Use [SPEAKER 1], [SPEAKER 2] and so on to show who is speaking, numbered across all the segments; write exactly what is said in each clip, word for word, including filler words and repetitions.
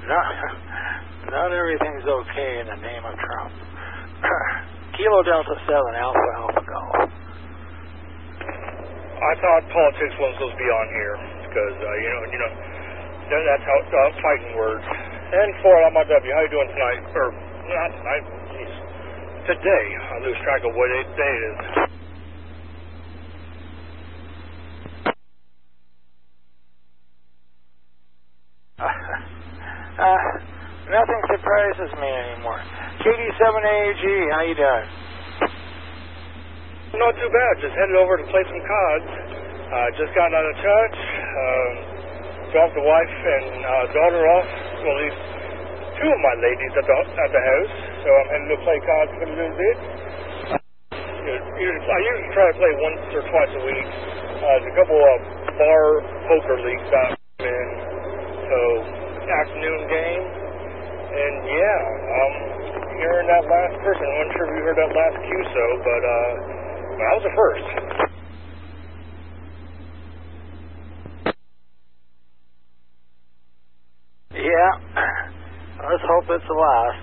[SPEAKER 1] not, not everything's okay in the name of Trump. Kilo Delta seven Alpha Alpha Golf.
[SPEAKER 2] I thought politics wasn't supposed to be on here because, uh, you know, you know, that's how uh, fighting words. And for M I W, how you doing tonight? Or, not tonight, jeez. Today, I lose track of what day it is.
[SPEAKER 1] uh, nothing surprises me anymore. K D seven A A G, how you doing?
[SPEAKER 2] Not too bad. Just headed over to play some cards. Uh, just got out of church. Um, dropped the wife and uh, daughter off. Well, at least two of my ladies at the, at the house. So I'm headed to play cards for a little bit. I usually try to play once or twice a week. Uh, there's a couple of bar poker leagues that I'm in. So, afternoon game. And yeah, um, hearing that last person. I'm not sure if you heard that last Q S O, but uh, that was the first.
[SPEAKER 1] Yeah, let's hope it's the last.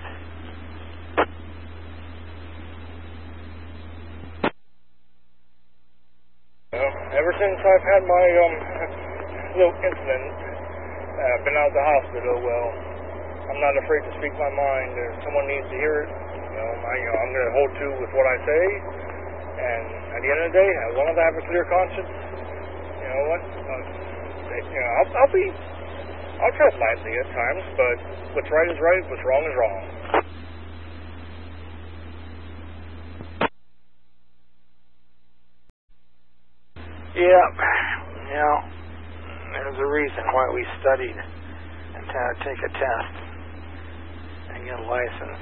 [SPEAKER 2] Well, ever since I've had my um little incident, uh, been out of the hospital, well, I'm not afraid to speak my mind. If someone needs to hear it, you know, I, you know I'm going to hold to with what I say. And at the end of the day, as long as I have a clear conscience, you know what? Uh, you know, I'll, I'll be, I'll tread lightly at times, but what's right is right, what's wrong is wrong.
[SPEAKER 1] Yeah, you know, there's a reason why we studied and to take a test and get a license.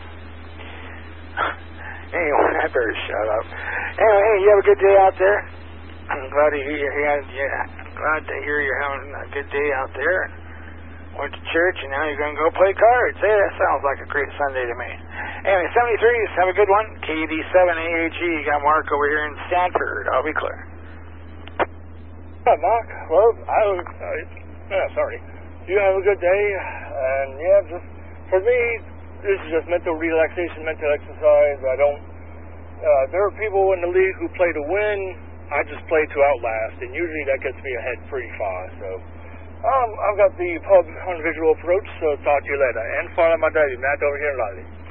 [SPEAKER 1] Anyway, I better shut up. Anyway, hey, you have a good day out there. I'm glad to hear you. Yeah, I'm glad to hear you're having a good day out there. Went to church and now you're going to go play cards. Hey, that sounds like a great Sunday to me. Anyway, seventy-threes, have a good one. K D seven A A G, you got Mark over here in Stanford. I'll be clear.
[SPEAKER 2] Hi, Mark. Well, I was, uh, yeah, sorry. You have a good day, and yeah, just, for me, this is just mental relaxation, mental exercise. I don't, uh, there are people in the league who play to win. I just play to outlast, and usually that gets me ahead pretty far, so. Um, I've got the pub on visual approach, so talk to you later. And follow my daddy, Matt, over here in Lolly.